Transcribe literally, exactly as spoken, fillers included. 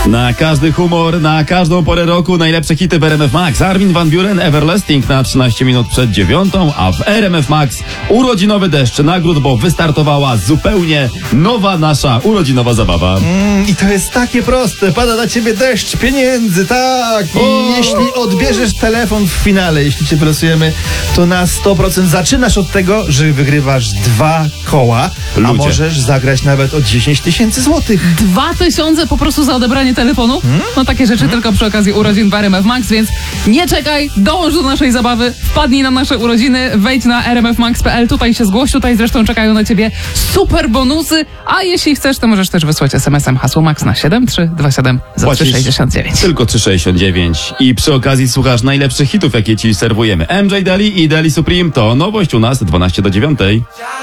Na każdy humor, na każdą porę roku najlepsze hity w R M F Max. Armin van Buuren, Everlasting na trzynaście minut przed dziewiątą, a w R M F Max urodzinowy deszcz nagród, bo wystartowała zupełnie nowa nasza urodzinowa zabawa. Mm, I to jest takie proste. Pada na ciebie deszcz pieniędzy, tak. I O! jeśli odbierzesz telefon w finale, jeśli cię wylosujemy, to na sto procent zaczynasz od tego, że wygrywasz dwa koła, a Ludzie. możesz zagrać nawet o dziesięć tysięcy złotych. Dwa tysiące po prostu za odebranie telefonu? No takie rzeczy tylko przy okazji urodzin w R M F Max, więc nie czekaj, dołącz do naszej zabawy, wpadnij na nasze urodziny, wejdź na r m f max kropka p l, tutaj się zgłoś, tutaj zresztą czekają na ciebie super bonusy, a jeśli chcesz, to możesz też wysłać es em esem hasło MAX na siedem trzy dwa siedem za trzy sześćdziesiąt dziewięć. Tylko trzy sześćdziesiąt dziewięć. I przy okazji słuchasz najlepszych hitów, jakie ci serwujemy. M J Daly i Daly Supreme to nowość u nas dwanaście do dziewiątej.